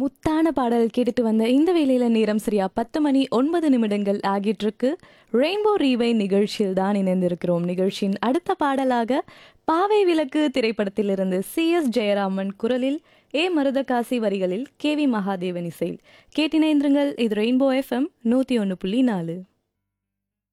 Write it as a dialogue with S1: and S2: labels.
S1: முத்தான பாடல் கேட்டுட்டு வந்த இந்த வேளையில நேரம் சரியா 10 மணி 9 நிமிடங்கள் ஆகிட்டு இருக்கு. ரெயின்போ ரீவை நிகழ்ச்சியில் தான் இணைந்திருக்கிறோம். நிகழ்ச்சியின் அடுத்த பாடலாக பாவை விளக்கு திரைப்படத்திலிருந்து CS ஜெயராமன் குரலில் மருதகாசி வரிகளில் KV மகாதேவன் இசையில் கேட்டினைந்திருங்கள். இது ரெயின்போ FM 101.4.